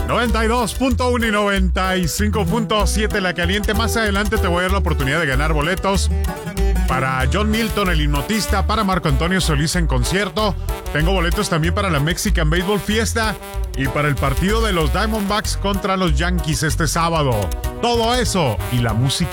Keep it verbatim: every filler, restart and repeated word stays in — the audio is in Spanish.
noventa y dos punto uno y noventa y cinco punto siete La Caliente. Más adelante te voy a dar la oportunidad de ganar boletos para John Milton, el hipnotista, para Marco Antonio Solís en concierto. Tengo boletos también para la Mexican Baseball Fiesta y para el partido de los Diamondbacks contra los Yankees este sábado. Todo eso y la música